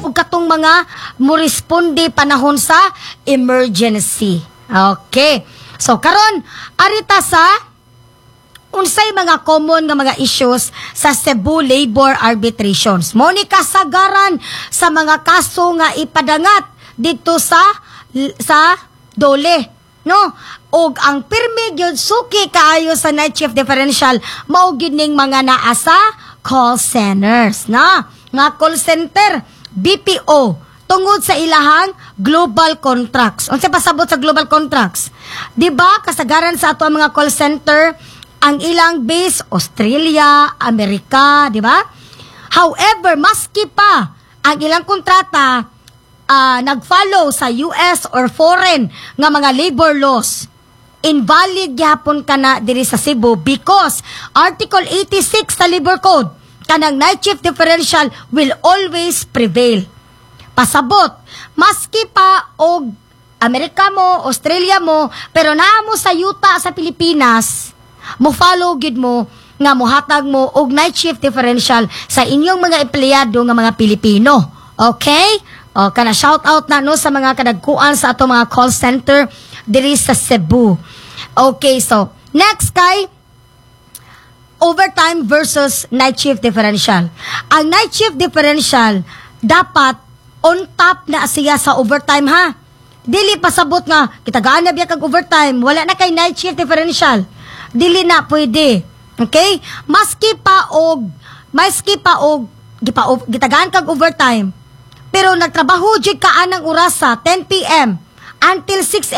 og katong mga mo responde panahon sa emergency. Okay. So karon arita sa unsay mga common nga mga issues sa Cebu Labor Arbitrations. Mo ni kasagaran sa mga kaso nga ipadangat dito sa dole, no? Og ang pirmi gyud suki kaayo sa night shift differential mao gyud ning mga naa sa call centers, na nga call center BPO tungod sa ilahang global contracts. Unsa pasabot sa global contracts? Di ba kasagaran sa ato ang mga call center ang ilang base Australia, Amerika, di ba? However, maski pa ang ilang kontrata nag-follow sa US or foreign nga mga labor laws, invalid gyapon kana diri sa Cebu because Article 86 sa Labor Code kanang night shift differential will always prevail. Pasabot, maski pa og Amerika mo, Australia mo, pero naa mo sa yuta sa Pilipinas, mo follow gid mo nga mohatag mo og night shift differential sa inyong mga empleyado nga mga Pilipino. Okay? O kana shout out na no sa mga kadagkuan sa ato mga call center diri sa Cebu. Okay, so next kay overtime versus night shift differential. Ang night shift differential dapat on top na siya sa overtime, ha. Dili pasabot nga kitagaan na biya kag overtime, wala na kay night shift differential. Dili na pwede. Okay? Maski pa og gitagaan kag overtime, pero nagtrabaho jud ka anang oras sa 10 PM until 6